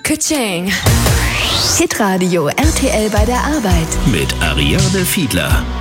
Ka-ching. Hitradio RTL bei der Arbeit. Mit Ariane Fiedler.